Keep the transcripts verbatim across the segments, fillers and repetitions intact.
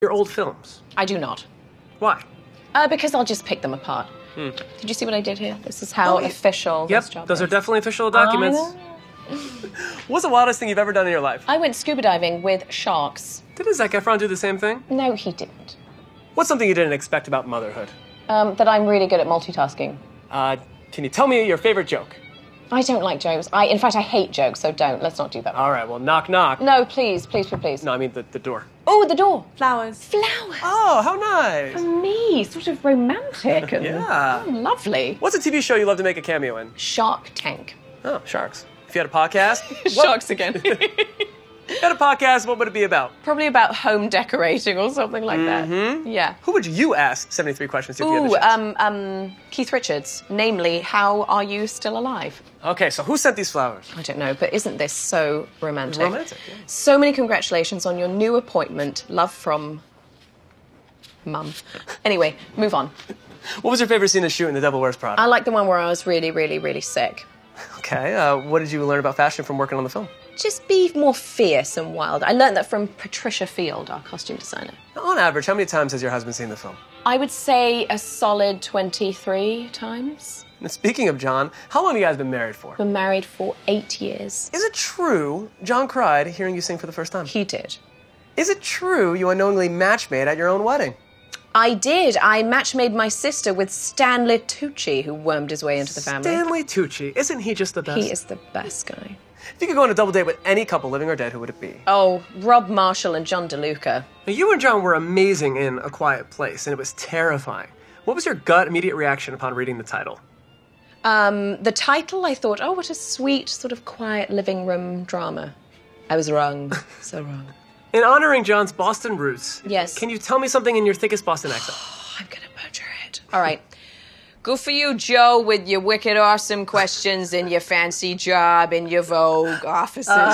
your old films? I do not. Why? Uh, because I'll just pick them apart. Hmm. Did you see what I did here? This is how oh, official yep, this job those is. are definitely official documents. What's the wildest thing you've ever done in your life? I went scuba diving with sharks. Didn't Zac Efron do the same thing? No, he didn't. What's something you didn't expect about motherhood? Um, that I'm really good at multitasking. Uh, can you tell me your favorite joke? I don't like jokes. I, in fact, I hate jokes, so don't. Let's not do that. All right, well, knock, knock. No, please, please, please, please. No, I mean the, the door. Oh, the door. Flowers. Flowers. Oh, how nice. For me, sort of romantic. And, yeah. Oh, lovely. What's a T V show you love to make a cameo in? Shark Tank. Oh, sharks. If you had a podcast? Sharks again. If you had a podcast, what would it be about? Probably about home decorating or something like mm-hmm. that. Yeah. Who would you ask seventy-three questions if Ooh, you had the chance? um, um, Keith Richards. Namely, how are you still alive? Okay, so who sent these flowers? I don't know, but isn't this so romantic? Romantic, yeah. So many congratulations on your new appointment. Love from... Mum. Anyway, move on. What was your favorite scene to shoot in The Devil Wears Prada? I like the one where I was really, really, really sick. Okay, uh, what did you learn about fashion from working on the film? Just be more fierce and wild. I learned that from Patricia Field, our costume designer. Now, on average, how many times has your husband seen the film? I would say a solid twenty-three times. Now, speaking of John, how long have you guys been married for? Been married for eight years. Is it true John cried hearing you sing for the first time? He did. Is it true you unknowingly match-made at your own wedding? I did. I match-made my sister with Stanley Tucci, who wormed his way into the family. Stanley Tucci. Isn't he just the best? He is the best guy. If you could go on a double date with any couple, living or dead, who would it be? Oh, Rob Marshall and John DeLuca. Now, you and John were amazing in A Quiet Place, and it was terrifying. What was your gut immediate reaction upon reading the title? Um, the title, I thought, oh, what a sweet, sort of quiet living room drama. I was wrong. So wrong. In honoring John's Boston roots, yes. Can you tell me something in your thickest Boston accent? Oh, I'm gonna butcher it. All right. Good for you, Joe, with your wicked awesome questions and your fancy job and your Vogue offices. Uh,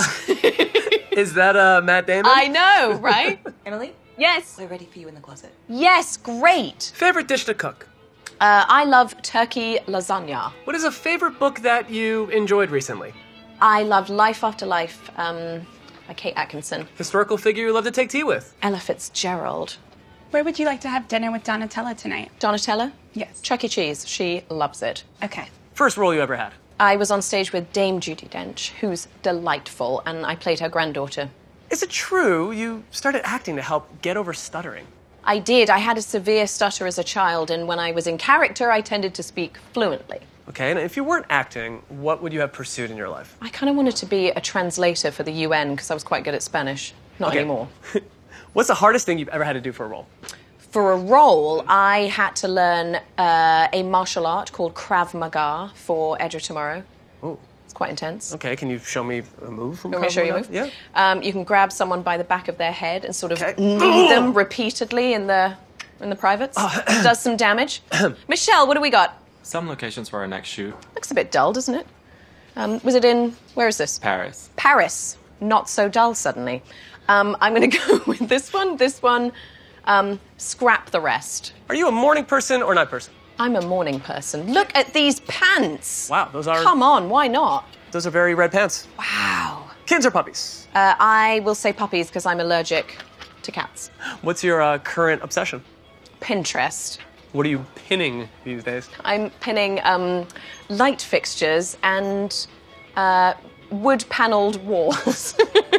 is that uh, Matt Damon? I know, right? Emily? Yes. We're ready for you in the closet. Yes, great. Favorite dish to cook? Uh, I love turkey lasagna. What is a favorite book that you enjoyed recently? I love Life After Life um, by Kate Atkinson. Historical figure you love to take tea with? Ella Fitzgerald. Where would you like to have dinner with Donatella tonight? Donatella? Yes. Chuck E. Cheese. She loves it. Okay. First role you ever had? I was on stage with Dame Judi Dench, who's delightful, and I played her granddaughter. Is it true you started acting to help get over stuttering? I did. I had a severe stutter as a child, and when I was in character, I tended to speak fluently. Okay, and if you weren't acting, what would you have pursued in your life? I kind of wanted to be a translator for the U N because I was quite good at Spanish. Not okay. anymore. What's the hardest thing you've ever had to do for a role? For a role, I had to learn uh, a martial art called Krav Maga for Edge of Tomorrow. Oh. It's quite intense. Okay, can you show me a move from Can I show you a move? Yeah. Um, you can grab someone by the back of their head and sort of okay. knee them repeatedly in the in the privates. Oh. Does some damage. Michelle, what do we got? Some locations for our next shoot. Looks a bit dull, doesn't it? Um, was it in, where is this? Paris. Paris. Not so dull suddenly. Um, I'm going to go with this one, this one, um, scrap the rest. Are you a morning person or night person? I'm a morning person. Look at these pants. Wow, those are... Come on, why not? Those are very red pants. Wow. Kittens or puppies? Uh, I will say puppies because I'm allergic to cats. What's your uh, current obsession? Pinterest. What are you pinning these days? I'm pinning um, light fixtures and uh, wood-paneled walls.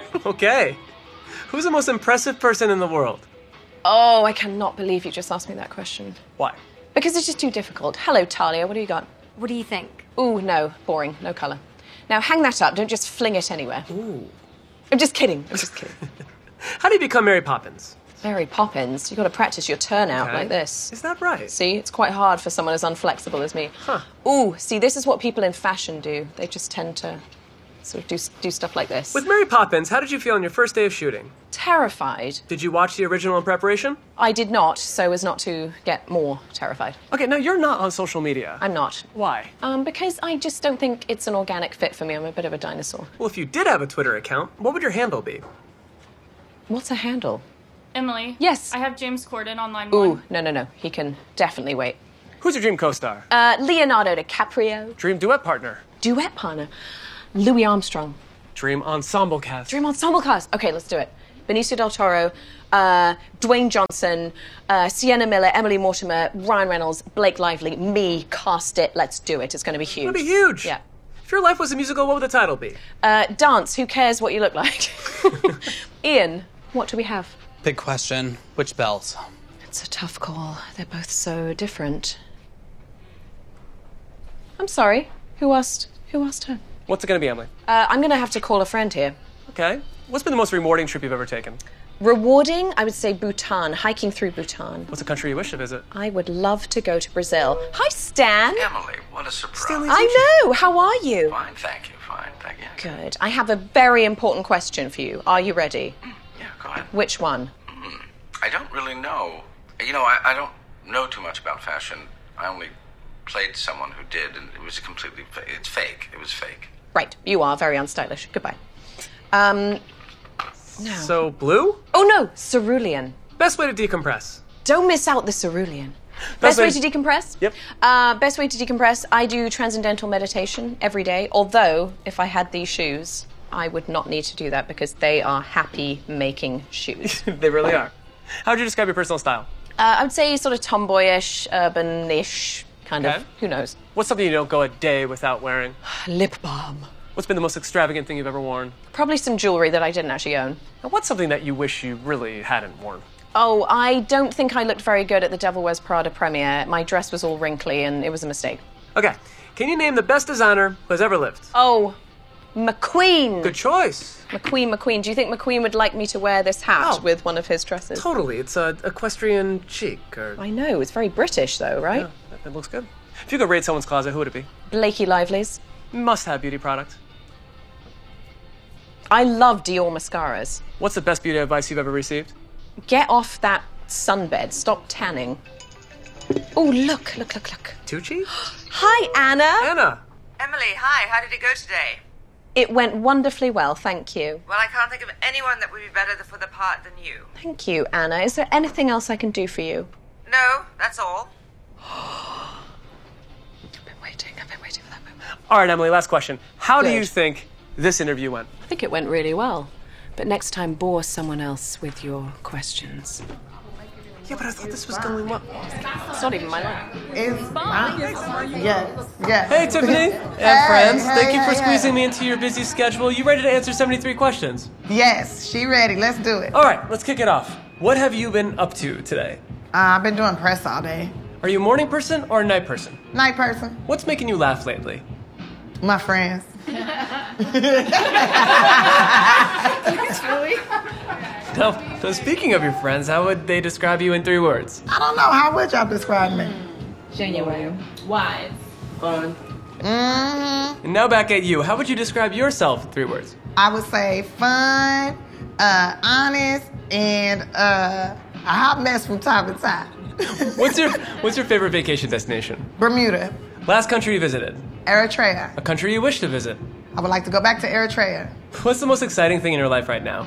Okay. Who's the most impressive person in the world? Oh, I cannot believe you just asked me that question. Why? Because it's just too difficult. Hello, Talia, what do you got? What do you think? Ooh, no, boring, no colour. Now hang that up, don't just fling it anywhere. Ooh. I'm just kidding, I'm just kidding. How do you become Mary Poppins? Mary Poppins, you've got to practice your turnout Okay. like this. Is that right? See, it's quite hard for someone as unflexible as me. Huh. Ooh, see, this is what people in fashion do. They just tend to sort of do, do stuff like this. With Mary Poppins, how did you feel on your first day of shooting? Terrified. Did you watch the original in preparation? I did not, so as not to get more terrified. Okay, now you're not on social media. I'm not. Why? Um, because I just don't think it's an organic fit for me. I'm a bit of a dinosaur. Well, if you did have a Twitter account, what would your handle be? What's a handle? Emily. Yes. I have James Corden on line Ooh, one. no, no, no. He can definitely wait. Who's your dream co-star? Uh, Leonardo DiCaprio. Dream duet partner? Duet partner. Louis Armstrong. Dream ensemble cast? Dream ensemble cast. Okay, let's do it. Benicio del Toro, uh, Dwayne Johnson, uh, Sienna Miller, Emily Mortimer, Ryan Reynolds, Blake Lively, me, cast it, let's do it. It's going to be huge. It's going to be huge. Yeah. If your life was a musical, what would the title be? Uh, dance, who cares what you look like? Ian, what do we have? Big question. Which bells? It's a tough call. They're both so different. I'm sorry. Who asked? Who asked her? What's it going to be, Emily? Uh, I'm going to have to call a friend here. Okay. What's been the most rewarding trip you've ever taken? Rewarding, I would say Bhutan, hiking through Bhutan. What's a country you wish to visit? I would love to go to Brazil. Hi, Stan. Emily, what a surprise. Stanley I know. How are you? Fine, thank you. Fine, thank you. Good. I have a very important question for you. Are you ready? Yeah, go ahead. Which one? I don't really know. You know, I, I don't know too much about fashion. I only played someone who did, and it was completely, fa- it's fake. It was fake. Right. You are very unstylish. Goodbye. Um, no. So, blue? Oh, no. Cerulean. Best way to decompress. Don't miss out the cerulean. Best Best way- way to decompress? Yep. Uh, best way to decompress, I do transcendental meditation every day. Although, if I had these shoes, I would not need to do that because they are happy making shoes. They really are. How would you describe your personal style? uh, I would say sort of tomboyish, urban-ish, kind Okay. of. Who knows? What's something you don't go a day without wearing? Lip balm. What's been the most extravagant thing you've ever worn? Probably some jewelry that I didn't actually own. And what's something that you wish you really hadn't worn? Oh, I don't think I looked very good at the Devil Wears Prada premiere. My dress was all wrinkly and it was a mistake. Okay. Can you name the best designer who has ever lived? Oh, McQueen. Good choice. McQueen, McQueen. Do you think McQueen would like me to wear this hat Oh. with one of his dresses? Totally. It's a equestrian chic. Or I know. It's very British, though, right? yeah, that, that looks good. If you could rate someone's closet, who would it be? Blakey Lively's. Must-have beauty product. I love Dior mascaras. What's the best beauty advice you've ever received? Get off that sunbed. Stop tanning. Oh, look, look, look, look. Tucci? Hi, Anna. Anna. Emily, hi. How did it go today? It went wonderfully well, thank you. Well, I can't think of anyone that would be better for the part than you. Thank you, Anna. Is there anything else I can do for you? No, that's all. I've been waiting. I've been waiting for that moment. All right, Emily, last question. How do Good. you think this interview went? I think it went really well. But next time, bore someone else with your questions. Yeah, but I thought this was going well. It's not even my line. It's fine. Yes, yes. Hey, Tiffany and Hey, friends. hey, Thank you for hey, squeezing hey. me into your busy schedule. You ready to answer seventy-three questions? Yes, she ready. Let's do it. All right, let's kick it off. What have you been up to today? Uh, I've been doing press all day. Are you a morning person or a night person? Night person. What's making you laugh lately? My friends. No. So speaking of your friends, how would they describe you in three words? I don't know. How would y'all describe me? Genuine. Wise. Fun. Mm-hmm. And now back at you. How would you describe yourself in three words? I would say fun, uh, honest, and uh, a hot mess from time to time. What's your What's your favorite vacation destination? Bermuda, Last country you visited? Eritrea. A country you wish to visit? I would like to go back to Eritrea. What's the most exciting thing in your life right now?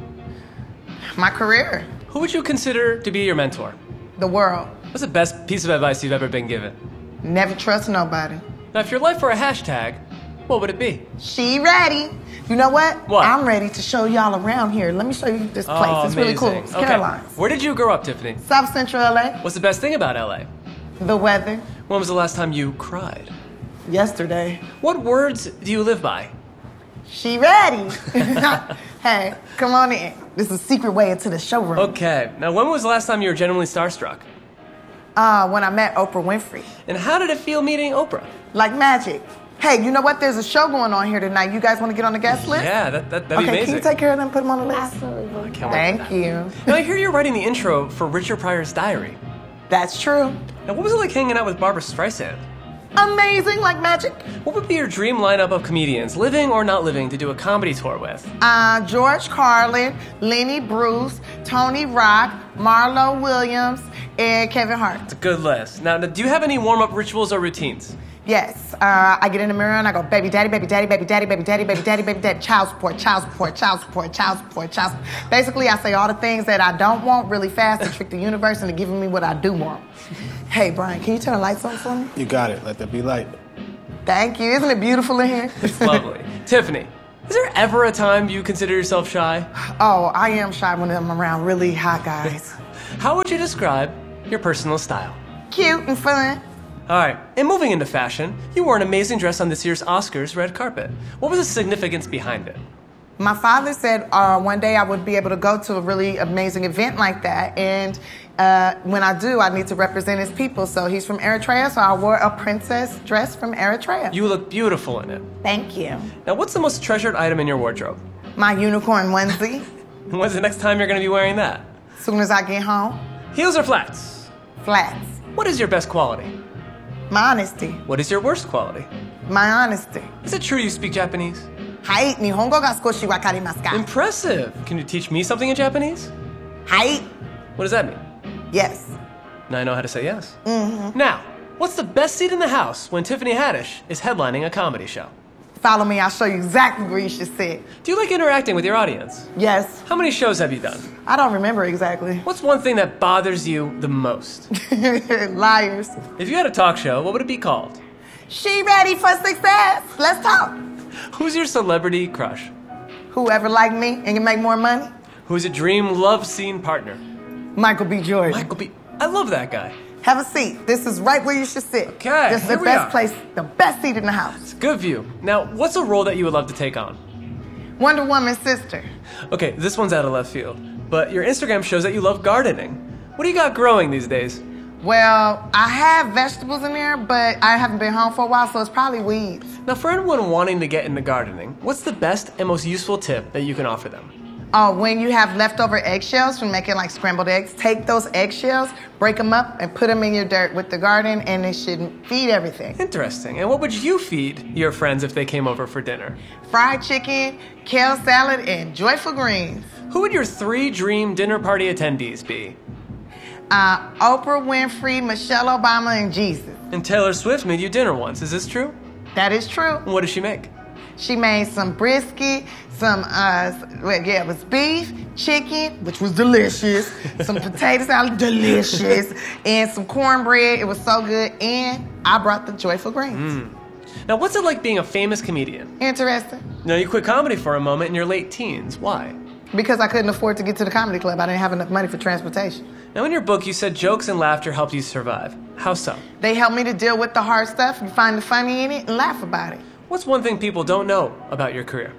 My career, Who would you consider to be your mentor? the world. What's the best piece of advice you've ever been given? Never trust nobody. Now, if your life were a hashtag, what would it be? She ready. You know what? What? I'm ready to show y'all around here. Let me show you this place. Oh, it's really cool. amazing. It's Okay. Caroline's. Where did you grow up, Tiffany? South Central L A. What's the best thing about L A? The weather. When was the last time you cried? Yesterday. What words do you live by? She ready. Hey, come on in. This is a secret way into the showroom. Okay. Now, when was the last time you were genuinely starstruck? Uh, when I met Oprah Winfrey. And how did it feel meeting Oprah? Like magic. Hey, you know what? There's a show going on here tonight. You guys want to get on the guest list? Yeah, that, that, that'd be Okay, amazing. can you take care of them and put them on the list? I can't wait. Thank you. Now, I hear you're writing the intro for Richard Pryor's Diary. That's true. Now, what was it like hanging out with Barbara Streisand? Amazing, like magic. What would be your dream lineup of comedians, living or not living, to do a comedy tour with? Uh, George Carlin, Lenny Bruce, Tony Rock, Marlo Williams, and Kevin Hart. It's a good list. Now, now do you have any warm-up rituals or routines? Yes, uh, I get in the mirror and I go, baby daddy, baby daddy, baby daddy, baby daddy, baby daddy, baby daddy, child support, child support, child support, child support, child support. Basically, I say all the things that I don't want really fast to trick the universe into giving me what I do want. Hey, Brian, can you turn the lights on for me? You got it. Let there be light. Thank you. Isn't it beautiful in here? It's lovely. Tiffany, Is there ever a time you consider yourself shy? Oh, I am shy when I'm around really hot guys. How would you describe your personal style? Cute and fun. All right, and moving into fashion, you wore an amazing dress on this year's Oscars red carpet. What was the significance behind it? My father said uh, one day I would be able to go to a really amazing event like that, and uh, when I do, I need to represent his people. So he's from Eritrea, so I wore a princess dress from Eritrea. You look beautiful in it. Thank you. Now, what's the most treasured item in your wardrobe? My unicorn onesie. When's the next time you're going to be wearing that? As soon as I get home. Heels or flats? Flats. What is your best quality? My honesty. What is your worst quality? My honesty. Is it true you speak Japanese? Hai, nihongo ga skoshi wakarimasu ka? Impressive. Can you teach me something in Japanese? Hai. What does that mean? Yes. Now I know how to say yes. Mm-hmm. Now, what's the best seat in the house when Tiffany Haddish is headlining a comedy show? Follow me, I'll show you exactly where you should sit. Do you like interacting with your audience? Yes. How many shows have you done? I don't remember exactly. What's one thing that bothers you the most? Liars. If you had a talk show, what would it be called? She ready for success. Let's talk. Who's your celebrity crush? Whoever like me and can make more money. Who's a dream love scene partner? Michael B. Jordan. Michael B. I love that guy. Have a seat. This is right where you should sit. Okay, This is here the we best are. place, the best seat in the house. It's a good view. Now, what's a role that you would love to take on? Wonder Woman's sister. Okay, this one's out of left field, but your Instagram shows that you love gardening. What do you got growing these days? Well, I have vegetables in there, but I haven't been home for a while, so it's probably weeds. Now, for anyone wanting to get into gardening, what's the best and most useful tip that you can offer them? Oh, when you have leftover eggshells from making like scrambled eggs, take those eggshells, break them up, and put them in your dirt with the garden, and it should feed everything. Interesting. And what would you feed your friends if they came over for dinner? Fried chicken, kale salad, and joyful greens. Who would your three dream dinner party attendees be? Uh, Oprah Winfrey, Michelle Obama, and Jesus. And Taylor Swift made you dinner once. Is this true? That is true. What does she make? She made some brisket, some, uh, well, yeah, it was beef, chicken, which was delicious, some potato salad, delicious, and some cornbread. It was so good, and I brought the joyful greens. Mm. Now, what's it like being a famous comedian? Interesting. Now, you quit comedy for a moment in your late teens. Why? Because I couldn't afford to get to the comedy club. I didn't have enough money for transportation. Now, in your book, you said jokes and laughter helped you survive. How so? They helped me to deal with the hard stuff and find the funny in it and laugh about it. What's one thing people don't know about your career?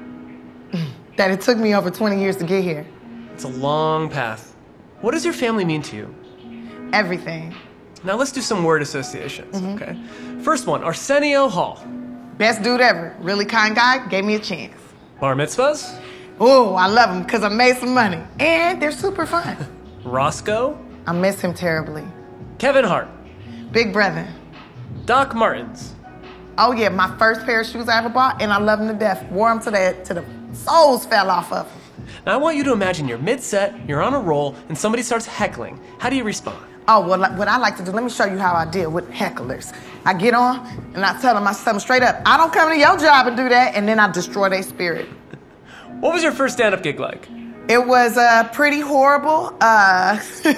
That it took me over twenty years to get here. It's a long path. What does your family mean to you? Everything. Now let's do some word associations, mm-hmm. okay? First one, Arsenio Hall. Best dude ever. Really kind guy, gave me a chance. Bar mitzvahs? Oh, I love them because I made some money. And they're super fun. Roscoe? I miss him terribly. Kevin Hart. Big brother. Doc Martens. Oh yeah, my first pair of shoes I ever bought, and I love them to death. Wore them to the, to the soles fell off of them. Now I want you to imagine you're mid-set, you're on a roll, and somebody starts heckling. How do you respond? Oh, well, like, what I like to do, let me show you how I deal with hecklers. I get on, and I tell them, I tell them straight up, I don't come to your job and do that, and then I destroy their spirit. What was your first stand-up gig like? It was uh, pretty horrible. Uh,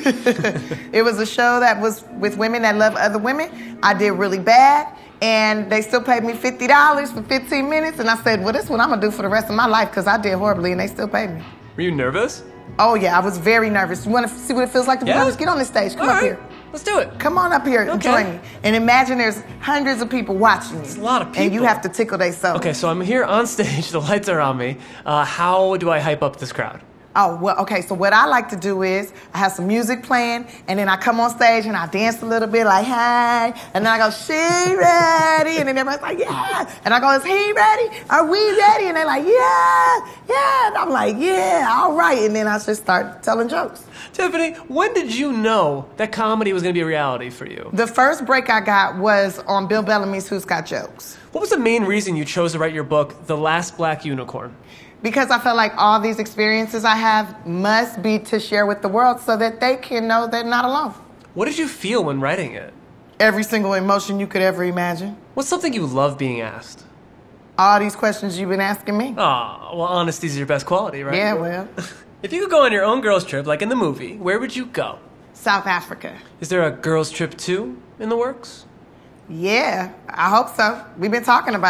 it was a show that was with women that love other women. I did really bad, and they still paid me fifty dollars for fifteen minutes, and I said, well, this is what I'm going to do for the rest of my life, because I did horribly, and they still paid me. Were you nervous? Oh, yeah, I was very nervous. You want to see what it feels like to be yeah. nervous? Get on this stage. Come All up right. here. Let's do it. Come on up here and okay. join me. And imagine there's hundreds of people watching you. It's a lot of people. And you have to tickle their soul. Okay, so I'm here on stage. The lights are on me. Uh, how do I hype up this crowd? Oh, well, okay, so what I like to do is I have some music playing, and then I come on stage and I dance a little bit like, hey, and then I go, she ready? And then everybody's like, yeah. And I go, is he ready? Are we ready? And they're like, yeah, yeah. And I'm like, yeah, all right. And then I just start telling jokes. Tiffany, when did you know that comedy was going to be a reality for you? The first break I got was on Bill Bellamy's Who's Got Jokes. What was the main reason you chose to write your book, The Last Black Unicorn? Because I felt like all these experiences I have must be to share with the world so that they can know they're not alone. What did you feel when writing it? Every single emotion you could ever imagine. What's something you love being asked? All these questions you've been asking me. Aw, well, honesty's your best quality, right? Yeah, well. If you could go on your own girls' trip, like in the movie, where would you go? South Africa. Is there a girls' trip two in the works? Yeah, I hope so. We've been talking about it.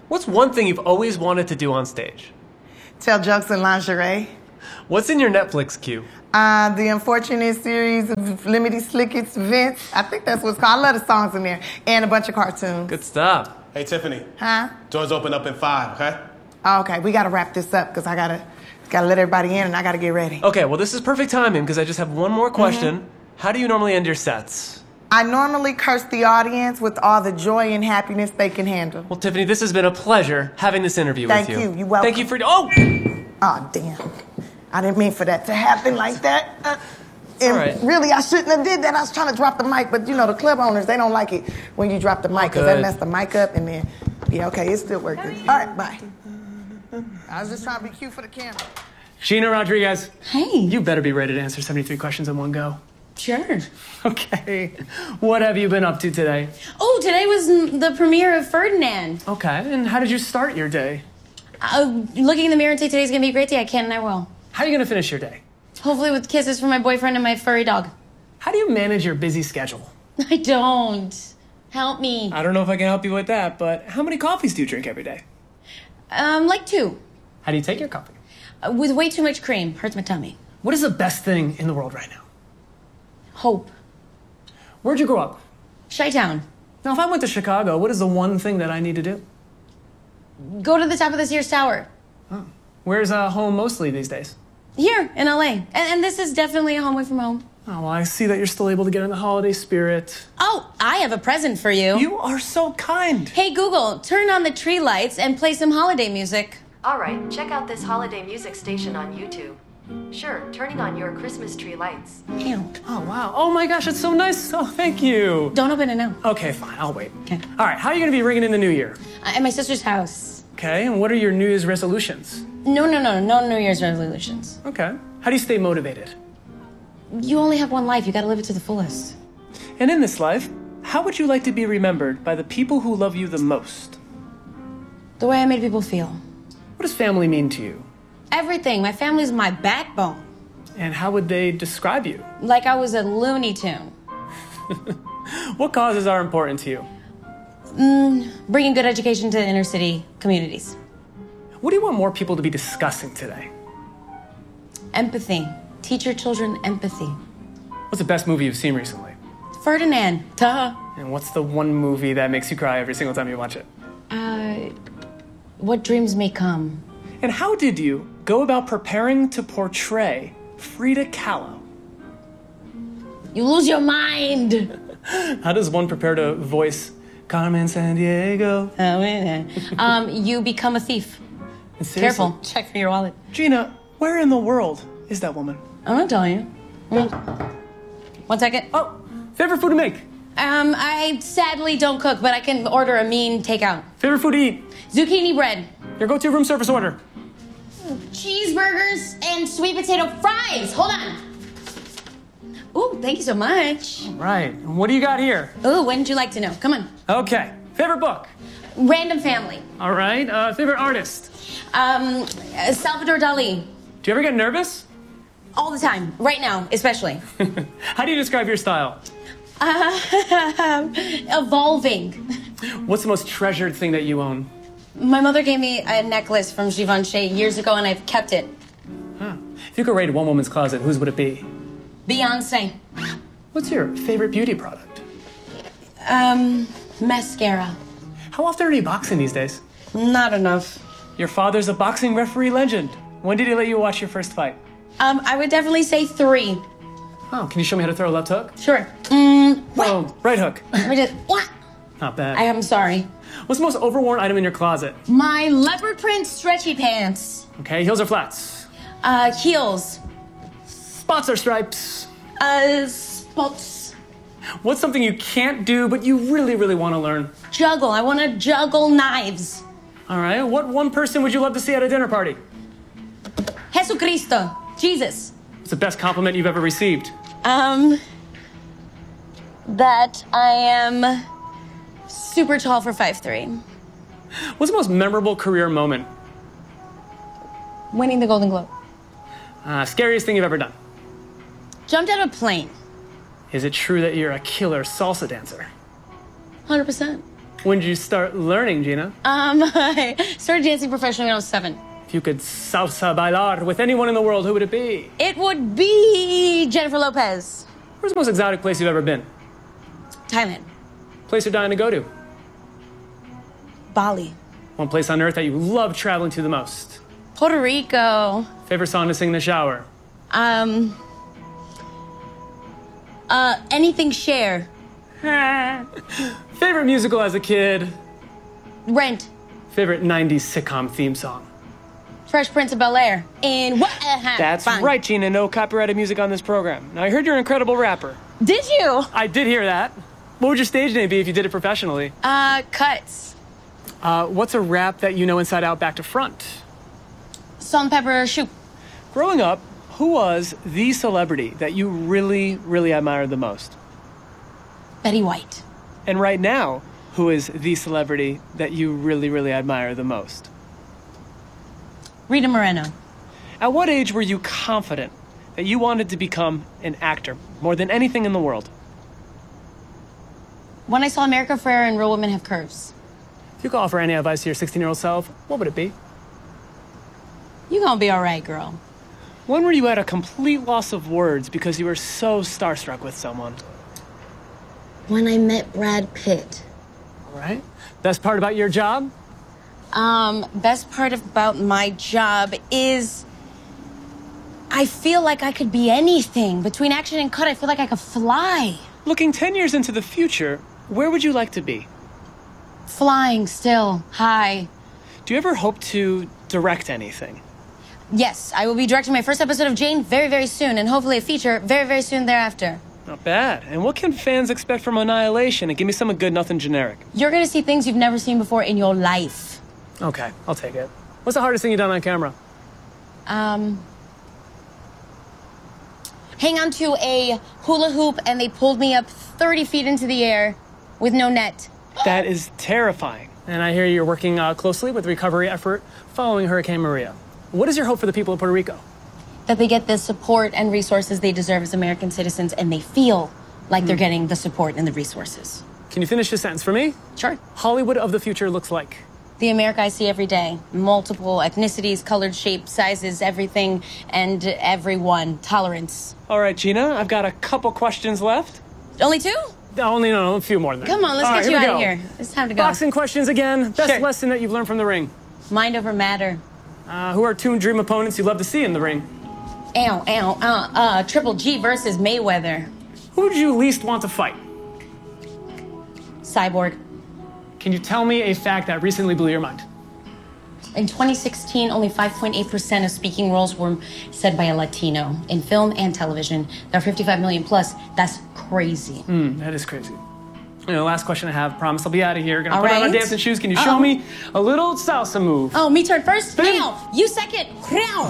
What's one thing you've always wanted to do on stage? Tell jokes in lingerie. What's in your Netflix queue? Uh, the Unfortunate series of Lemony Snicket's Vince. I think that's what's called. I love the songs in there. And a bunch of cartoons. Good stuff. Hey, Tiffany. Huh? Doors open up in five, okay? Oh, okay, we gotta wrap this up because I gotta, gotta let everybody in and I gotta get ready. Okay, well, this is perfect timing because I just have one more question. Mm-hmm. How do you normally end your sets? I normally curse the audience with all the joy and happiness they can handle. Well, Tiffany, this has been a pleasure having this interview Thank with you. you. You're welcome. Thank you for... Oh! Oh, damn. I didn't mean for that to happen like that. Uh, and all right. Really, I shouldn't have did that. I was trying to drop the mic, but you know, the club owners, they don't like it when you drop the mic because that messed the mic up and then, yeah, okay, it's still working. All right, bye. I was just trying to be cute for the camera. Gina Rodriguez. Hey. You better be ready to answer seventy-three questions in one go. Sure. Okay. What have you been up to today? Oh, today was the premiere of Ferdinand. Okay. And how did you start your day? Uh, looking in the mirror and say today's gonna be a great day. I can and I will. How are you going to finish your day? Hopefully with kisses from my boyfriend and my furry dog. How do you manage your busy schedule? I don't. Help me. I don't know if I can help you with that, but how many coffees do you drink every day? Um, like two. How do you take your coffee? Uh, with way too much cream. Hurts my tummy. What is the best thing in the world right now? Hope. Where'd you grow up? Chi-town. Now, if I went to Chicago, what is the one thing that I need to do? Go to the top of the Sears Tower. Oh. Where's uh, home mostly these days? Here, in L A. And, and this is definitely a home away from home. Oh, well, I see that you're still able to get in the holiday spirit. Oh, I have a present for you. You are so kind. Hey, Google, turn on the tree lights and play some holiday music. All right, check out this holiday music station on YouTube. Sure, turning on your Christmas tree lights. Ew. Oh, wow. Oh, my gosh, it's so nice. Oh, thank you. Don't open it now. Okay, fine. I'll wait. Okay. All right, how are you going to be ringing in the new year? Uh, at my sister's house. Okay, and what are your New Year's resolutions? No, no, no, no New Year's resolutions. Okay. How do you stay motivated? You only have one life. You gotta live it to the fullest. And in this life, how would you like to be remembered by the people who love you the most? The way I made people feel. What does family mean to you? Everything. My family's my backbone. And how would they describe you? Like I was a Looney Tune. What causes are important to you? Mm, bringing good education to inner city communities. What do you want more people to be discussing today? Empathy. Teach your children empathy. What's the best movie you've seen recently? Ferdinand. Duh. And what's the one movie that makes you cry every single time you watch it? Uh, What Dreams May Come. And how did you go about preparing to portray Frida Kahlo? You lose your mind. How does one prepare to voice Carmen Sandiego? um, you become a thief. Careful. Check for your wallet. Gina, where in the world is that woman? I'm not telling you. Mm. One second. Oh, favorite food to make? Um, I sadly don't cook, but I can order a mean takeout. Favorite food to eat? Zucchini bread. Your go-to room service order? Cheeseburgers and sweet potato fries. Hold on. Ooh, thank you so much. Right. And what do you got here? Ooh, wouldn't you like to know? Come on. Okay. Favorite book? Random Family. All right. Uh, favorite artist? Um, Salvador Dali. Do you ever get nervous? All the time. Right now, especially. How do you describe your style? Uh, evolving. What's the most treasured thing that you own? My mother gave me a necklace from Givenchy years ago, and I've kept it. Huh. If you could rate one woman's closet, whose would it be? Beyonce. What's your favorite beauty product? Um, mascara. How often are you boxing these days? Not enough. Your father's a boxing referee legend. When did he let you watch your first fight? Um, I would definitely say three. Oh, can you show me how to throw a left hook? Sure. Mm, oh, right hook. Let me just, what? Not bad. I am sorry. What's the most overworn item in your closet? My leopard print stretchy pants. Okay, heels or flats? Uh, heels. Spots or stripes? Uh, spots. What's something you can't do but you really, really want to learn? Juggle. I want to juggle knives. All right. What one person would you love to see at a dinner party? Jesucristo. Jesus. What's the best compliment you've ever received? Um, that I am super tall for five three. What's the most memorable career moment? Winning the Golden Globe. Uh, scariest thing you've ever done? Jumped out of a plane. Is it true that you're a killer salsa dancer? one hundred percent. When did you start learning, Gina? Um, I started dancing professionally when I was seven. If you could salsa bailar with anyone in the world, who would it be? It would be Jennifer Lopez. Where's the most exotic place you've ever been? Thailand. Place you're dying to go to? Bali. One place on earth that you love traveling to the most? Puerto Rico. Favorite song to sing in the shower? Um. Uh, anything Cher. Favorite musical as a kid? Rent. Favorite nineties sitcom theme song? Fresh Prince of Bel-Air. And what? That's Fine. right, Gina. No copyrighted music on this program. Now, I heard you're an incredible rapper. Did you? I did hear that. What would your stage name be if you did it professionally? Uh, Cuts. Uh, what's a rap that you know inside out, back to front? Salt and pepper shoot. Growing up, who was the celebrity that you really, really admired the most? Betty White. And right now, who is the celebrity that you really, really admire the most? Rita Moreno. At what age were you confident that you wanted to become an actor more than anything in the world? When I saw America Ferrera and Real Women Have Curves. If you could offer any advice to your sixteen-year-old self, what would it be? You gonna be all right, girl. When were you at a complete loss of words because you were so starstruck with someone? When I met Brad Pitt. All right. Best part about your job? Um, best part about my job is I feel like I could be anything. Between action and cut, I feel like I could fly. Looking ten years into the future, where would you like to be? Flying still, high. Do you ever hope to direct anything? Yes, I will be directing my first episode of Jane very, very soon, and hopefully a feature very, very soon thereafter. Not bad. And what can fans expect from Annihilation? And give me something good, nothing generic. You're gonna see things you've never seen before in your life. Okay, I'll take it. What's the hardest thing you've done on camera? Um, hang on to a hula hoop and they pulled me up thirty feet into the air with no net. That is terrifying. And I hear you're working uh, closely with the recovery effort following Hurricane Maria. What is your hope for the people of Puerto Rico? That they get the support and resources they deserve as American citizens and they feel like mm. they're getting the support and the resources. Can you finish this sentence for me? Sure. Hollywood of the future looks like? The America I see every day. Multiple ethnicities, colored shapes, sizes, everything, and everyone. Tolerance. All right, Gina, I've got a couple questions left. Only two? Only, no, no, a few more than that. Come on, let's All get right, you here out of go. here. It's time to go. Boxing questions again. Best Sure. lesson that you've learned from the ring? Mind over matter. Uh, who are two dream opponents you'd love to see in the ring? Ow, ow, uh, uh, Triple G versus Mayweather. Who would you least want to fight? Cyborg. Can you tell me a fact that recently blew your mind? In twenty sixteen, only five point eight percent of speaking roles were said by a Latino in film and television. There are fifty-five million plus. That's crazy. Mm, that is crazy. You know, last question I have. Promise I'll be out of here. Gonna All put right. on my dancing shoes. Can you show Uh-oh. me a little salsa move? Oh, me turn first? Bam. Now, you second. Now.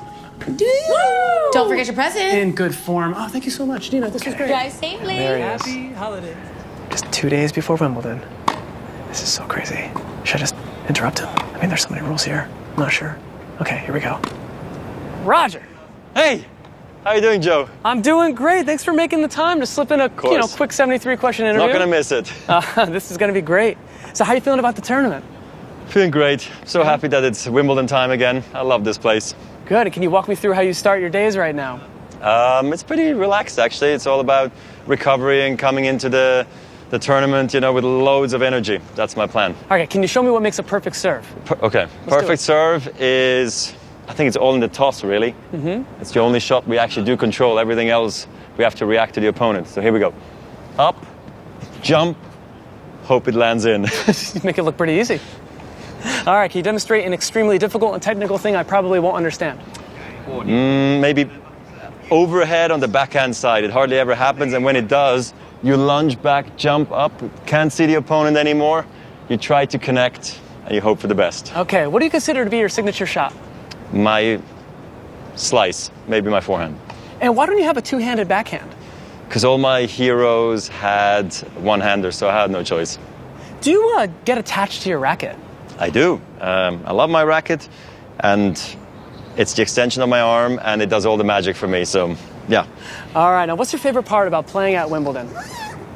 Don't forget your present. In good form. Oh, thank you so much, Gina. This was great. Drive safely. There he is. Happy holidays. Just two days before Wimbledon. This is so crazy. Should I just interrupt him? I mean, there's so many rules here. I'm not sure. Okay, here we go. Roger. Hey, how you doing, Joe? I'm doing great. Thanks for making the time to slip in a you know quick seventy-three question interview. Not gonna miss it. Uh, this is gonna be great. So, how you feeling about the tournament? Feeling great. So happy that it's Wimbledon time again. I love this place. Good. Can you walk me through how you start your days right now? Um, it's pretty relaxed, actually. It's all about recovery and coming into the the tournament, you know, with loads of energy. That's my plan. Okay. Can you show me what makes a perfect serve? Per- okay. Let's do perfect it. serve is, I think it's all in the toss, really. Mm-hmm. It's the only shot we actually do control. Everything else, we have to react to the opponent. So here we go. Up, jump, hope it lands in. You make it look pretty easy. All right, can you demonstrate an extremely difficult and technical thing I probably won't understand? Mm, maybe overhead on the backhand side. It hardly ever happens, and when it does, you lunge back, jump up, can't see the opponent anymore. You try to connect, and you hope for the best. Okay, what do you consider to be your signature shot? My slice, maybe my forehand. And why don't you have a two-handed backhand? Because all my heroes had one-hander, so I had no choice. Do you uh, get attached to your racket? I do. Um, I love my racket, and it's the extension of my arm, and it does all the magic for me, so yeah. All right, now what's your favorite part about playing at Wimbledon?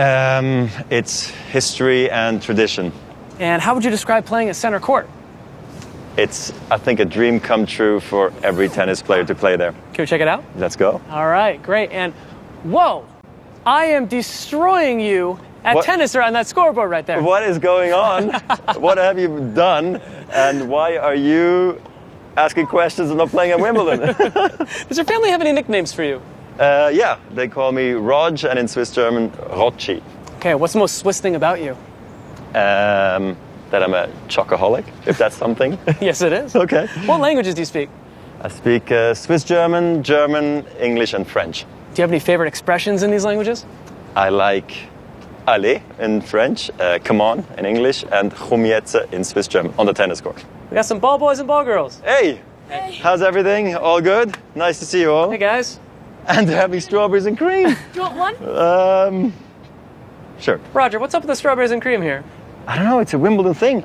Um, it's history and tradition. And how would you describe playing at center court? It's, I think, a dream come true for every tennis player to play there. Can we check it out? Let's go. All right, great. And whoa, I am destroying you at What? tennis or on that scoreboard right there. What is going on? What have you done? And why are you asking questions and not playing at Wimbledon? Does your family have any nicknames for you? uh, yeah, they call me Rog, and in Swiss German, Rocci. Okay, what's the most Swiss thing about you? Um, that I'm a chocoholic, if that's something. Yes, it is. Okay. What languages do you speak? I speak uh, Swiss German, German, English, and French. Do you have any favorite expressions in these languages? I like allez in French, uh, come on in English, and komm jetzt in Swiss German on the tennis court. We got some ball boys and ball girls. Hey! Hey. How's everything? All good? Nice to see you all. Hey, guys. And they're having strawberries and cream. You want one? Um, sure. Roger, what's up with the strawberries and cream here? I don't know, it's a Wimbledon thing.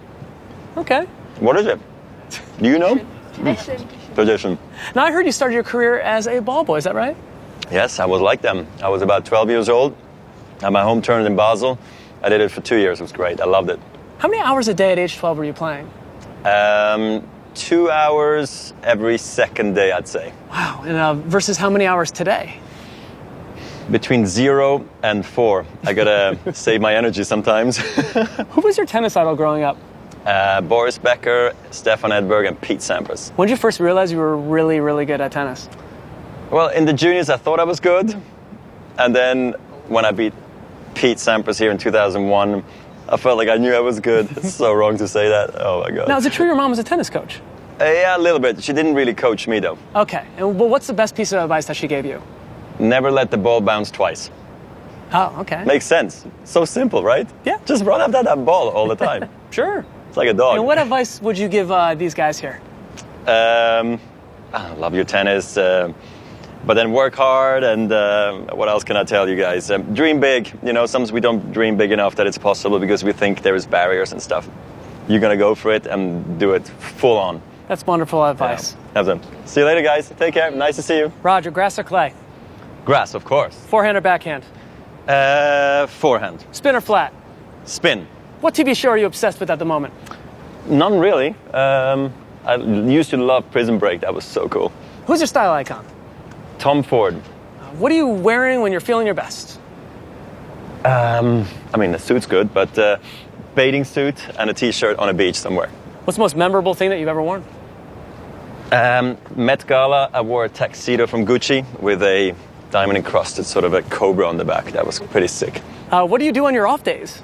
Okay. What is it? Do you know? Tradition. Tradition. Now, I heard you started your career as a ball boy, is that right? Yes, I was like them. I was about twelve years old. I had my home tournament in Basel. I did it for two years. It was great. I loved it. How many hours a day at age twelve were you playing? Um, two hours every second day, I'd say. Wow. And uh, versus how many hours today? Between zero and four. I gotta save my energy sometimes. Who was your tennis idol growing up? Uh, Boris Becker, Stefan Edberg, and Pete Sampras. When did you first realize you were really, really good at tennis? Well, in the juniors, I thought I was good. And then when I beat Pete Sampras here in two thousand one, I felt like I knew I was good. It's so wrong to say that. Oh, my God. Now, is it true your mom was a tennis coach? Uh, yeah, a little bit. She didn't really coach me, though. Okay. And well, what's the best piece of advice that she gave you? Never let the ball bounce twice. Oh, okay. Makes sense. So simple, right? Yeah. Just run after that ball all the time. Sure. It's like a dog. And what advice would you give uh, these guys here? Um, I love your tennis, uh, but then work hard. And uh, what else can I tell you guys? Um, dream big. You know, sometimes we don't dream big enough that it's possible because we think there is barriers and stuff. You're gonna go for it and do it full on. That's wonderful advice. Yeah. Have fun. See you later, guys. Take care. Nice to see you. Roger, grass or clay? Grass, of course. Forehand or backhand? Uh, forehand. Spin or flat? Spin. What T V show are you obsessed with at the moment? None really. Um, I used to love Prison Break. That was so cool. Who's your style icon? Tom Ford. What are you wearing when you're feeling your best? Um, I mean, the suit's good, but uh, bathing suit and a t-shirt on a beach somewhere. What's the most memorable thing that you've ever worn? Um, Met Gala, I wore a tuxedo from Gucci with a diamond encrusted sort of a cobra on the back. That was pretty sick. Uh, what do you do on your off days?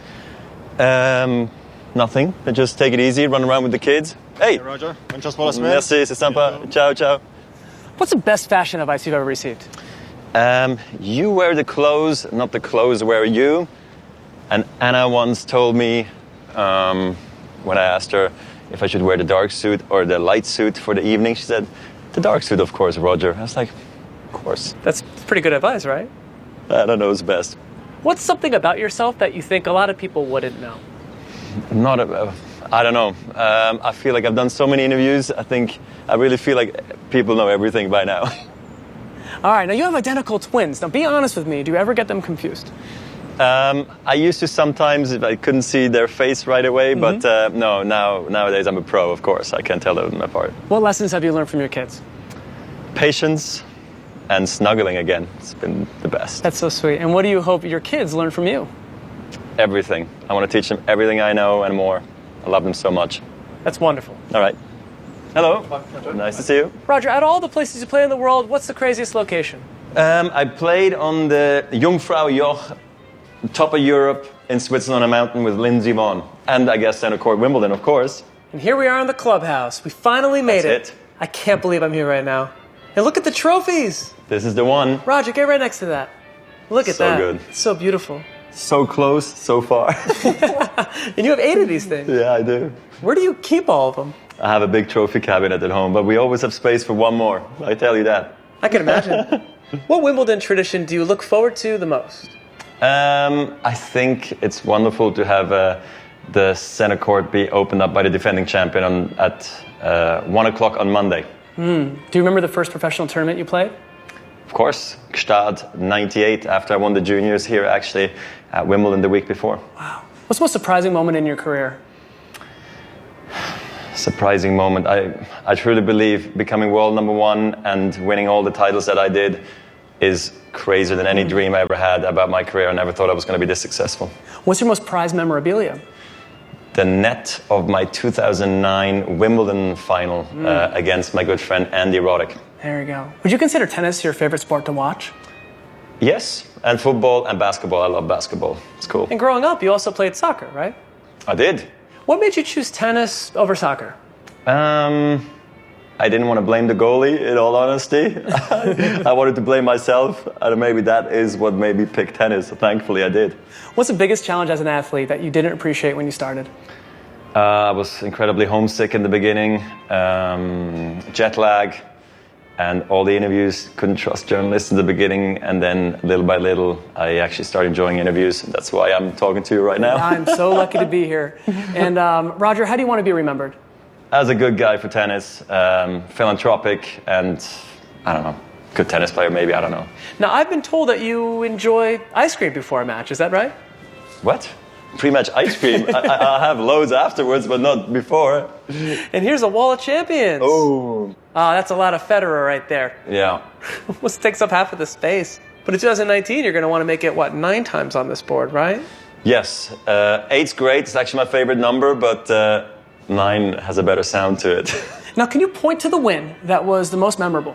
Um, nothing. I just take it easy, run around with the kids. Hey! Hey Roger, muchas bolas, man. Merci, c'est sympa. Ciao, ciao. What's the best fashion advice you've ever received? Um, you wear the clothes, not the clothes wear you. And Anna once told me, um, when I asked her if I should wear the dark suit or the light suit for the evening, she said, the dark suit, of course, Roger. I was like, of course. That's pretty good advice, right? I don't know what's best. What's something about yourself that you think a lot of people wouldn't know? Not a, I don't know. Um, I feel like I've done so many interviews. I think I really feel like people know everything by now. All right, now you have identical twins. Now be honest with me. Do you ever get them confused? Um, I used to sometimes if I couldn't see their face right away, mm-hmm. but uh, no, now nowadays I'm a pro, of course. I can't tell them apart. What lessons have you learned from your kids? Patience and snuggling again. It's been the best. That's so sweet. And what do you hope your kids learn from you? Everything. I want to teach them everything I know and more. I love them so much. That's wonderful. All right. Hello. Nice to see you. Roger, out of all the places you play in the world, what's the craziest location? Um, I played on the Jungfrau Joch, top of Europe, in Switzerland on a mountain with Lindsey Vonn. And I guess center court Wimbledon, of course. And here we are in the clubhouse. We finally made That's it. it. I can't believe I'm here right now. And look at the trophies. This is the one. Roger, get right next to that. Look at so that. So good. It's so beautiful. So close, so far. And you have eight of these things. Yeah, I do. Where do you keep all of them? I have a big trophy cabinet at home, but we always have space for one more. I tell you that. I can imagine. What Wimbledon tradition do you look forward to the most? Um, I think it's wonderful to have uh, the center court be opened up by the defending champion on, at uh, one o'clock on Monday. Mm. Do you remember the first professional tournament you played? of course, Gstaad ninety-eight, after I won the juniors here actually at Wimbledon the week before. Wow. What's the most surprising moment in your career? Surprising moment. I, I truly believe becoming world number one and winning all the titles that I did is crazier than any dream I ever had about my career. I never thought I was going to be this successful. What's your most prized memorabilia? The net of my two thousand nine Wimbledon final mm. uh, against my good friend Andy Roddick. There you go. Would you consider tennis your favorite sport to watch? Yes, and football and basketball. I love basketball. It's cool. And growing up, you also played soccer, right? I did. What made you choose tennis over soccer? Um, I didn't want to blame the goalie, in all honesty. I wanted to blame myself, and maybe that is what made me pick tennis. So thankfully, I did. What's the biggest challenge as an athlete that you didn't appreciate when you started? Uh, I was incredibly homesick in the beginning, um, jet lag, and all the interviews. Couldn't trust journalists in the beginning, and then little by little, I actually started enjoying interviews. That's why I'm talking to you right now. I'm so lucky to be here. And um, Roger, how do you want to be remembered? As a good guy for tennis, um, philanthropic, and I don't know, good tennis player maybe, I don't know. Now, I've been told that you enjoy ice cream before a match. Is that right? What? Pre-match ice cream? I, I'll have loads afterwards, but not before. And here's a wall of champions. Oh. Oh, that's a lot of Federer right there. Yeah. Almost takes up half of the space. But in two thousand nineteen, you're going to want to make it, what, nine times on this board, right? Yes. Uh, eight's great. It's actually my favorite number, but uh, nine has a better sound to it. Now, can you point to the win that was the most memorable?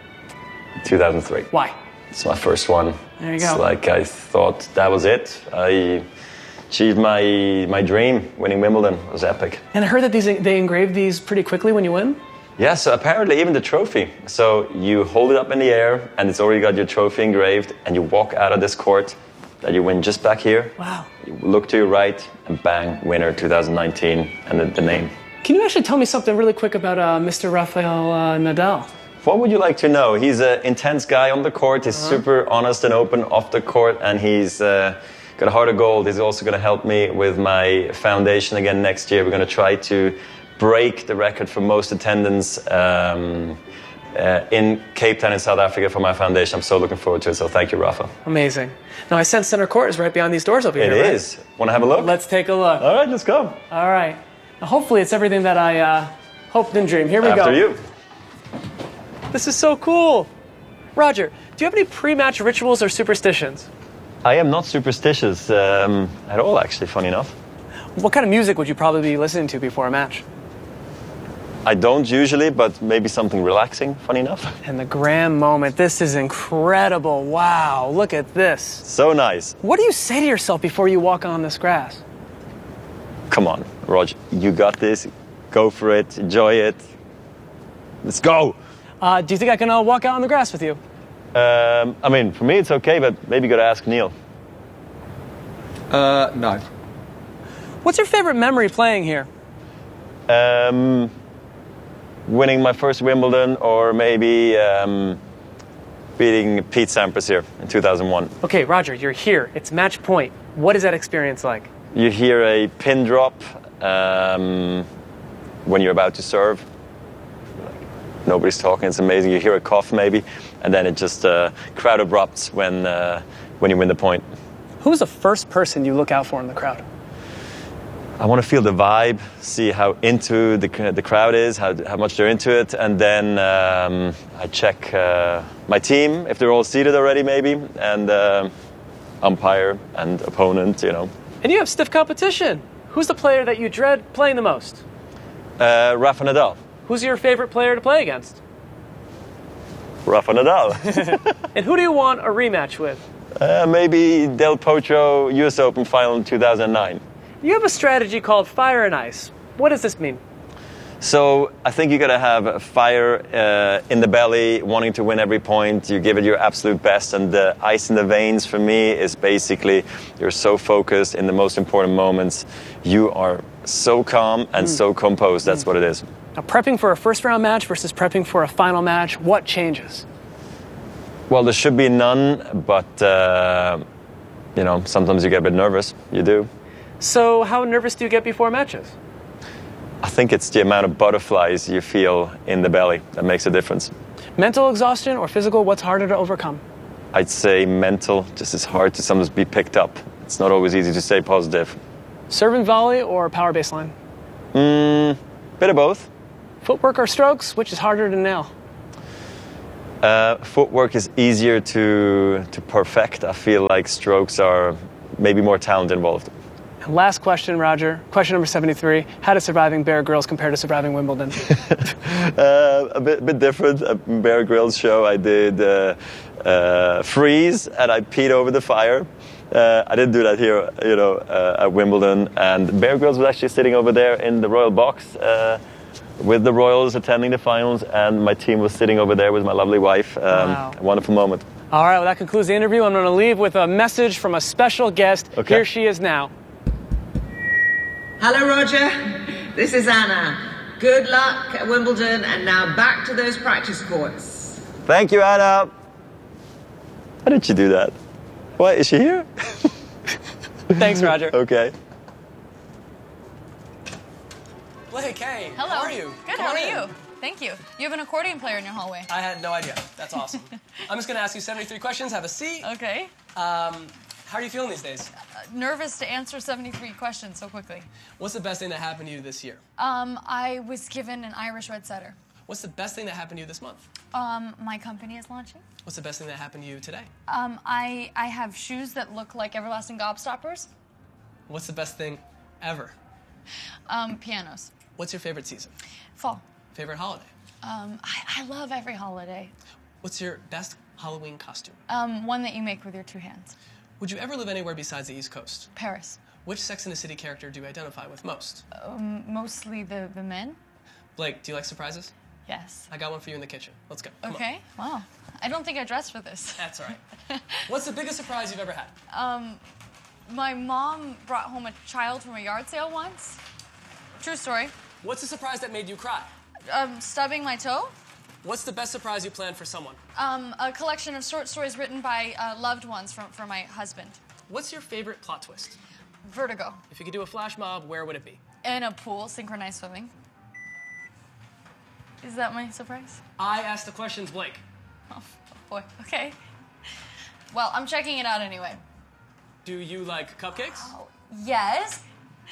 two thousand three. Why? It's my first one. There you go. It's like I thought that was it. I achieved my my dream. Winning Wimbledon was epic. And I heard that these they engrave these pretty quickly when you win? Yeah, so apparently even the trophy. So you hold it up in the air and it's already got your trophy engraved, and you walk out of this court that you win just back here. Wow. You look to your right and bang, winner two thousand nineteen, and the, the name. Can you actually tell me something really quick about uh, Mister Rafael uh, Nadal? What would you like to know? He's an intense guy on the court. He's uh-huh. super honest and open off the court, and he's uh, got a heart of gold. He's also going to help me with my foundation again next year. We're going to try to break the record for most attendance um, uh, in Cape Town in South Africa for my foundation. I'm so looking forward to it, so thank you, Rafa. Amazing. Now, I sense center court is right behind these doors over it here, It right? is. Want to have a look? Let's take a look. All right, let's go. All right. Now, hopefully it's everything that I uh, hoped and dreamed. Here we After go. After you. This is so cool. Roger, do you have any pre-match rituals or superstitions? I am not superstitious um, at all, actually, funny enough. What kind of music would you probably be listening to before a match? I don't usually, but maybe something relaxing, funny enough. And the Graham moment. This is incredible. Wow, look at this. So nice. What do you say to yourself before you walk on this grass? Come on, Roger. You got this. Go for it. Enjoy it. Let's go. Uh, do you think I can uh, walk out on the grass with you? Um, I mean, for me it's okay, but maybe you gotta ask Neil. Uh, no. What's your favorite memory playing here? Um, winning my first Wimbledon, or maybe um, beating Pete Sampras here in two thousand one. Okay, Roger, you're here. It's match point. What is that experience like? You hear a pin drop um, when you're about to serve. Nobody's talking. It's amazing. You hear a cough maybe, and then it just uh, crowd erupts when uh, when you win the point. Who's the first person you look out for in the crowd? I want to feel the vibe, see how into the the crowd is, how how much they're into it, and then um, I check uh, my team if they're all seated already maybe, and uh, umpire and opponent, you know. And you have stiff competition. Who's the player that you dread playing the most? Uh, Rafa Nadal. Who's your favorite player to play against? Rafa Nadal. And who do you want a rematch with? Uh, maybe Del Potro U S Open final in two thousand nine. You have a strategy called fire and ice. What does this mean? So I think you got to have fire uh, in the belly, wanting to win every point. You give it your absolute best, and the ice in the veins for me is basically you're so focused in the most important moments. You are so calm and mm. so composed. That's mm. what it is. Now, prepping for a first round match versus prepping for a final match, what changes? Well, there should be none, but uh, you know, sometimes you get a bit nervous. You do. So how nervous do you get before matches? I think it's the amount of butterflies you feel in the belly that makes a difference. Mental exhaustion or physical, what's harder to overcome? I'd say mental, just as hard to sometimes be picked up. It's not always easy to stay positive. Serve and volley or power baseline? Mm, bit of both. Footwork or strokes, which is harder to nail? Uh, footwork is easier to, to perfect. I feel like strokes are maybe more talent involved. And last question, Roger. Question number seventy-three. How does surviving Bear Grylls compare to surviving Wimbledon? uh, a bit, bit different. A Bear Grylls show, I did uh, uh, freeze and I peed over the fire. Uh, I didn't do that here, you know, uh, at Wimbledon. And Bear Grylls was actually sitting over there in the royal box uh, with the royals attending the finals, and my team was sitting over there with my lovely wife. Um, Wow. A wonderful moment. All right, well, that concludes the interview. I'm going to leave with a message from a special guest. Okay. Here she is now. Hello, Roger. This is Anna. Good luck at Wimbledon, and now back to those practice courts. Thank you, Anna. How did you do that? What, is she here? Thanks, Roger. Okay. Blake, hey. Hello. How are you? Good, Come how on are in. you? Thank you. You have an accordion player in your hallway. I had no idea. That's awesome. I'm just going to ask you seventy-three questions. Have a seat. Okay. Um, how are you feeling these days? Uh, nervous to answer seventy-three questions so quickly. What's the best thing that happened to you this year? Um, I was given an Irish Red Setter. What's the best thing that happened to you this month? Um, my company is launching. What's the best thing that happened to you today? Um, I, I have shoes that look like everlasting gobstoppers. What's the best thing ever? Um, pianos. What's your favorite season? Fall. Favorite holiday? Um, I, I love every holiday. What's your best Halloween costume? Um, one that you make with your two hands. Would you ever live anywhere besides the East Coast? Paris. Which Sex and the City character do you identify with most? Um, mostly the, the men. Blake, do you like surprises? Yes. I got one for you in the kitchen. Let's go. Come Okay. Wow. I don't think I dressed for this. on. That's all right. What's the biggest surprise you've ever had? Um, my mom brought home a child from a yard sale once. True story. What's the surprise that made you cry? Um, stubbing my toe. What's the best surprise you planned for someone? Um, a collection of short stories written by uh, loved ones from, for my husband. What's your favorite plot twist? Vertigo. If you could do a flash mob, where would it be? In a pool, synchronized swimming. Is that my surprise? I asked the questions, Blake. Oh, boy. Okay. Well, I'm checking it out anyway. Do you like cupcakes? Oh, yes.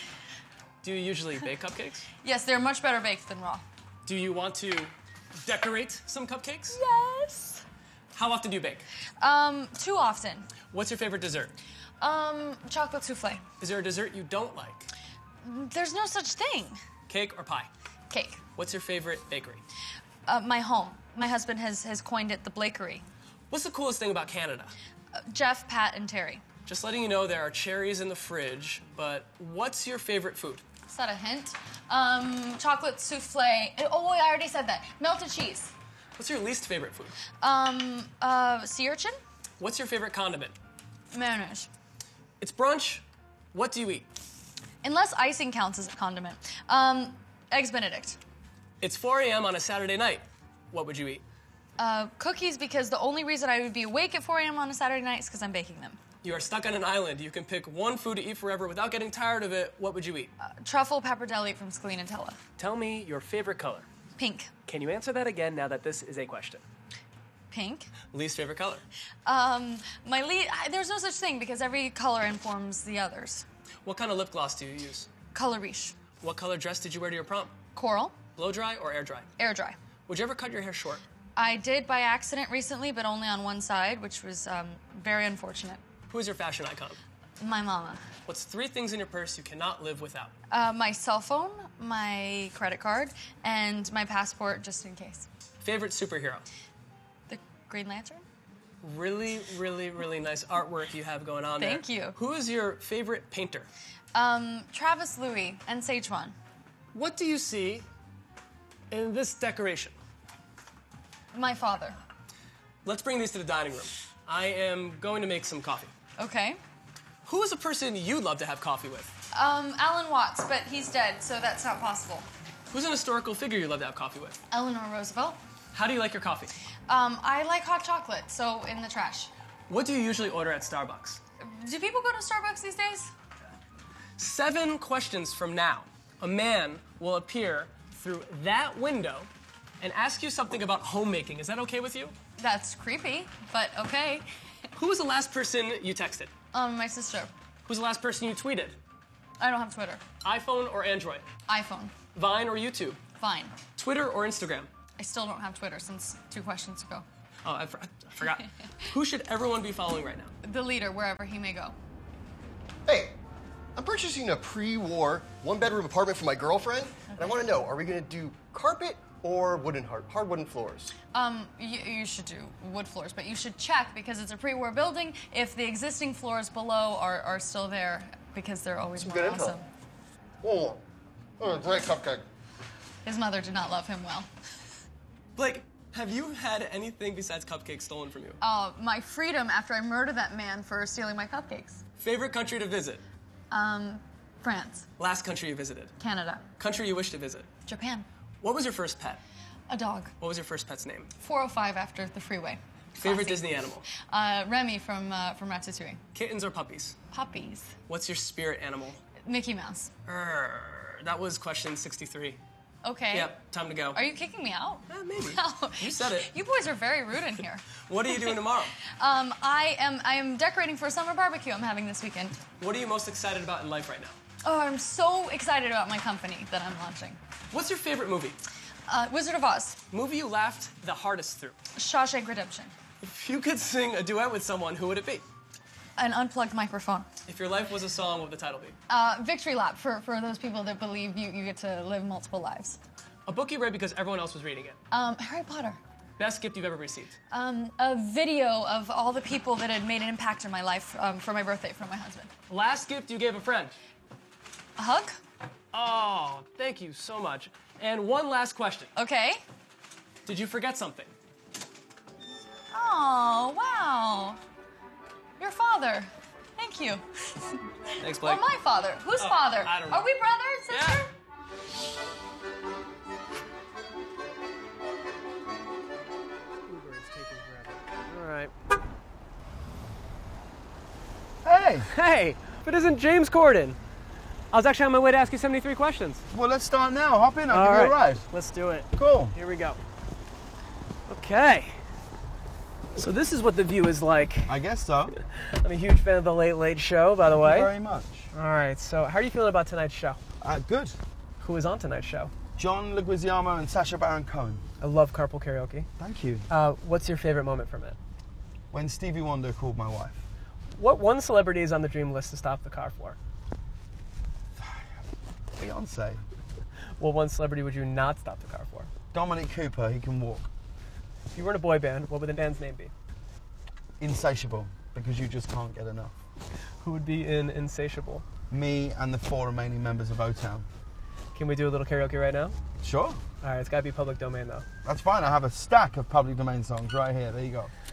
Do you usually bake cupcakes? Yes, they're much better baked than raw. Do you want to decorate some cupcakes? Yes. How often do you bake? Um, too often. What's your favorite dessert? Um, chocolate souffle. Is there a dessert you don't like? There's no such thing. Cake or pie? Cake. What's your favorite bakery? Uh, my home. My husband has, has coined it the Blakery. What's the coolest thing about Canada? Uh, Jeff, Pat, and Terry. Just letting you know there are cherries in the fridge, but what's your favorite food? Is that a hint? Um, chocolate souffle. Oh, I already said that. Melted cheese. What's your least favorite food? Um, uh, sea urchin? What's your favorite condiment? Mayonnaise. It's brunch. What do you eat? Unless icing counts as a condiment. Um, eggs Benedict. It's four a m on a Saturday night. What would you eat? Uh, cookies, because the only reason I would be awake at four a m on a Saturday night is because I'm baking them. You are stuck on an island. You can pick one food to eat forever without getting tired of it. What would you eat? Uh, truffle pappardelle from Scalene and Tella. Tell me your favorite color. Pink. Can you answer that again now that this is a question? Pink. Least favorite color? Um, my lead, there's no such thing because every color informs the others. What kind of lip gloss do you use? Color Riche. What color dress did you wear to your prom? Coral. Blow dry or air dry? Air dry. Would you ever cut your hair short? I did by accident recently, but only on one side, which was um, very unfortunate. Who is your fashion icon? My mama. What's three things in your purse you cannot live without? Uh, my cell phone, my credit card, and my passport, just in case. Favorite superhero? The Green Lantern. Really, really, really nice artwork you have going on there. Thank you. Who is your favorite painter? Um, Travis Louis and Sagewan. What do you see in this decoration? My father. Let's bring these to the dining room. I am going to make some coffee. Okay. Who is a person you'd love to have coffee with? Um, Alan Watts, but he's dead, so that's not possible. Who's an historical figure you'd love to have coffee with? Eleanor Roosevelt. How do you like your coffee? Um, I like hot chocolate, so in the trash. What do you usually order at Starbucks? Do people go to Starbucks these days? Seven questions from now, a man will appear through that window and ask you something about homemaking. Is that okay with you? That's creepy, but okay. Who was the last person you texted? Um, my sister. Who's the last person you tweeted? I don't have Twitter. iPhone or Android? iPhone. Vine or YouTube? Fine. Twitter or Instagram? I still don't have Twitter since two questions ago. Oh, I, for- I forgot. Who should everyone be following right now? The leader, wherever he may go. Hey, I'm purchasing a pre-war one-bedroom apartment for my girlfriend, okay. and I want to know, are we going to do carpet or wooden hard, hard wooden floors? Um, you, you should do wood floors, but you should check, because it's a pre-war building, if the existing floors below are, are still there, because they're always Some more good awesome. Info. Oh, oh, great cupcake. His mother did not love him well. Blake, have you had anything besides cupcakes stolen from you? Uh, my freedom after I murdered that man for stealing my cupcakes. Favorite country to visit? Um, France. Last country you visited? Canada. Country you wish to visit? Japan. What was your first pet? A dog. What was your first pet's name? four oh five after the freeway. Favorite Classy. Disney animal? Uh, Remy from, uh, from Ratatouille. Kittens or puppies? Puppies. What's your spirit animal? Mickey Mouse. Urgh, that was question sixty-three. Okay. Yep, time to go. Are you kicking me out? Yeah, maybe. No. You said it. You boys are very rude in here. What are you doing tomorrow? Um, I am I am decorating for a summer barbecue I'm having this weekend. What are you most excited about in life right now? Oh, I'm so excited about my company that I'm launching. What's your favorite movie? Uh, Wizard of Oz. Movie you laughed the hardest through? Shawshank Redemption. If you could sing a duet with someone, who would it be? An unplugged microphone. If your life was a song, what would the title be? Uh, victory lap for, for those people that believe you, you get to live multiple lives. A book you read because everyone else was reading it. Um, Harry Potter. Best gift you've ever received? Um, a video of all the people that had made an impact in my life um, for my birthday from my husband. Last gift you gave a friend? A hug? Oh, thank you so much. And one last question. Okay. Did you forget something? Oh, wow. Your father. Thank you. Thanks, Blake. Or my father. Whose Oh, father? I don't know. Are we brothers, sister? Yeah. Uber is taking forever. All right. Hey! Hey, if it isn't James Corden. I was actually on my way to ask you seventy-three questions. Well, let's start now. Hop in. I'll All give right. you a ride. Let's do it. Cool. Here we go. Okay. So this is what The View is like. I guess so. I'm a huge fan of The Late Late Show, by the Thank way. you very much. All right, so how are you feeling about tonight's show? Uh, good. Who is on tonight's show? John Leguizamo and Sacha Baron Cohen. I love Carpool Karaoke. Thank you. Uh, what's your favorite moment from it? When Stevie Wonder called my wife. What one celebrity is on the dream list to stop the car for? Beyonce. What one celebrity would you not stop the car for? Dominic Cooper, he can walk. If you were in a boy band, what would the band's name be? Insatiable, because you just can't get enough. Who would be in Insatiable? Me and the four remaining members of O-Town. Can we do a little karaoke right now? Sure. All right, it's got to be public domain, though. That's fine. I have a stack of public domain songs right here. There you go.